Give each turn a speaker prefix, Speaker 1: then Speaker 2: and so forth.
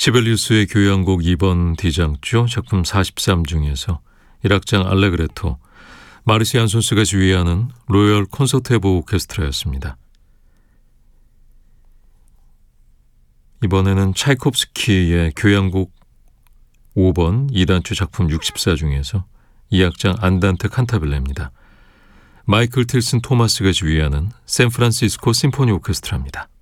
Speaker 1: 시벨리우스의 교향곡 2번 D장조 작품 43 중에서 1악장 알레그레토, 마르시 안손스가 지휘하는 로열 콘서트 해보 오케스트라였습니다. 이번에는 차이콥스키의 교향곡 5번 2단추 작품 64 중에서 2악장 안단테 칸타빌레입니다. 마이클 틸슨 토마스가 지휘하는 샌프란시스코 심포니 오케스트라입니다.